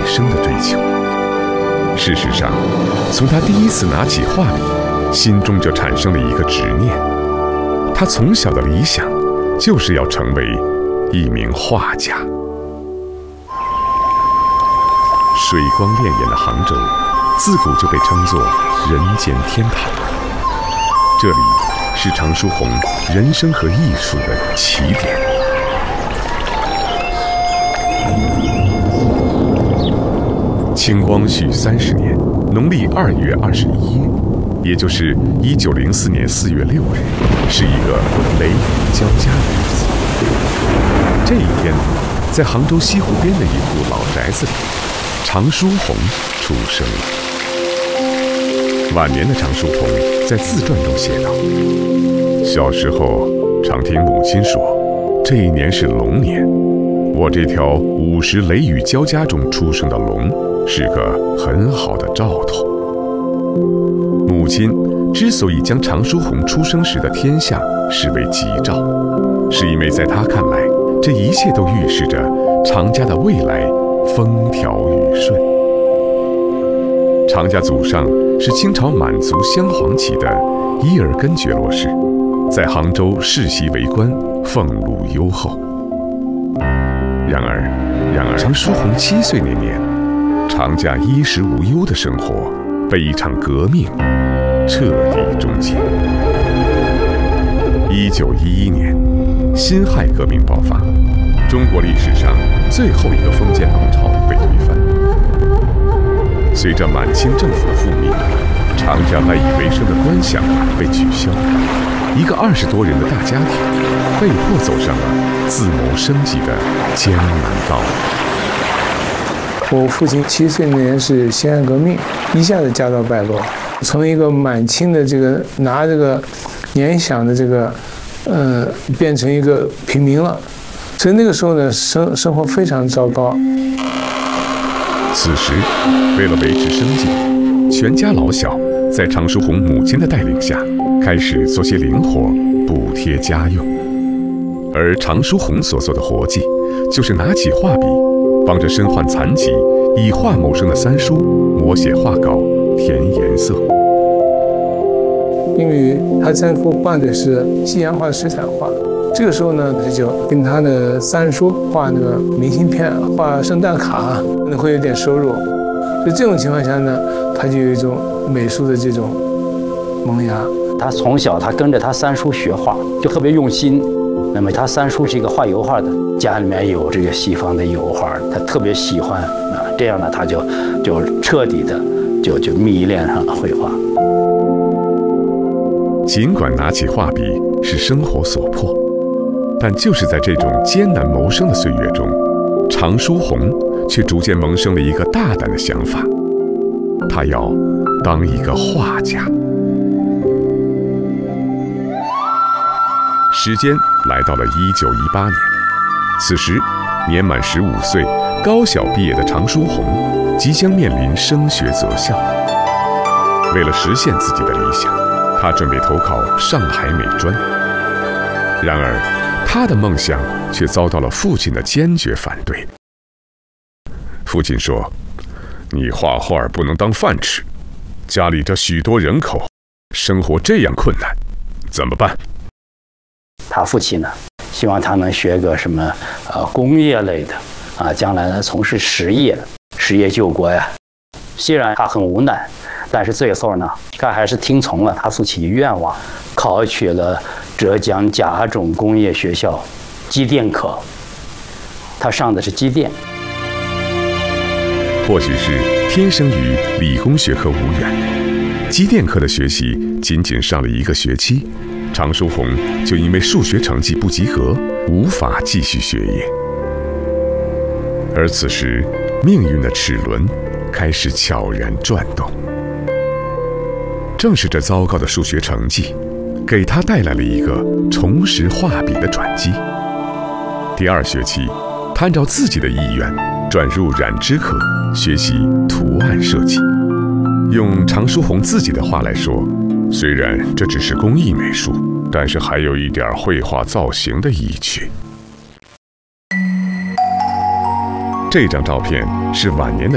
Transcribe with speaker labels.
Speaker 1: 生的追求。事实上，从他第一次拿起画笔，心中就产生了一个执念。他从小的理想就是要成为一名画家。水光潋滟的杭州，自古就被称作人间天堂。这里是常书鸿人生和艺术的起点。清光绪30年，农历2月21日，也就是1904年4月6日，是一个雷雨交加的日子。这一天，在杭州西湖边的一户老宅子里，常书鸿出生了。晚年的常书鸿在自传中写道：小时候常听母亲说，这一年是龙年，我这条午时雷雨交加中出生的龙是个很好的兆头。母亲之所以将常书鸿出生时的天象视为吉兆，是因为在她看来，这一切都预示着常家的未来风调雨顺。常家祖上是清朝满族镶黄旗的伊尔根觉罗氏，在杭州世袭为官，俸禄优厚。然而，常书鸿7岁那年，常家衣食无忧的生活被一场革命彻底终结。1911年，辛亥革命爆发，中国历史上最后一个封建王朝被推翻。随着满清政府的覆灭，常家赖以为生的官饷被取消，一个20多人的大家庭被迫走上了自谋生计的艰难道路。
Speaker 2: 我父亲7岁那年是辛亥革命，一下子家道败落，从一个满清的这个拿这个年饷的这个变成一个平民了，所以那个时候呢，生活非常糟糕。
Speaker 1: 此时，为了维持生计，全家老小在常书鸿母亲的带领下，开始做些零活补贴家用。而常书鸿所做的活计，就是拿起画笔，帮着身患残疾、以画谋生的三叔摹写画稿、填颜色。
Speaker 2: 因为他三叔画的是西洋画的水彩画，这个时候呢，他就跟他的三叔画那个明信片、画圣诞卡，可能会有点收入。所以这种情况下呢，他就有一种美术的这种萌芽。
Speaker 3: 他从小他跟着他三叔学画，就特别用心。那么他三叔是一个画油画的，家里面有这个西方的油画，他特别喜欢啊。这样呢，他就彻底的就迷恋上了绘画。
Speaker 1: 尽管拿起画笔是生活所迫，但就是在这种艰难谋生的岁月中，常书鸿却逐渐萌生了一个大胆的想法，他要当一个画家。时间来到了1918年，此时年满15岁、高小毕业的常书鸿即将面临升学择校。为了实现自己的理想，他准备投考上海美专。然而，他的梦想却遭到了父亲的坚决反对。父亲说：“你画画不能当饭吃，家里这许多人口，生活这样困难，怎么办？”
Speaker 3: 他父亲呢，希望他能学个什么工业类的啊，将来呢从事实业救国呀。虽然他很无奈，但是最后呢，他还是听从了他父亲的愿望，考取了浙江甲种工业学校机电科。他上的是机电。
Speaker 1: 或许是天生与理工学科无缘，机电科的学习仅仅上了1个学期，常书鸿就因为数学成绩不及格，无法继续学业。而此时，命运的齿轮开始悄然转动。正是这糟糕的数学成绩，给他带来了一个重拾画笔的转机。第2学期，他按照自己的意愿转入染织科，学习图案设计。用常书鸿自己的话来说，虽然这只是工艺美术，但是还有一点绘画造型的意趣。这张照片是晚年的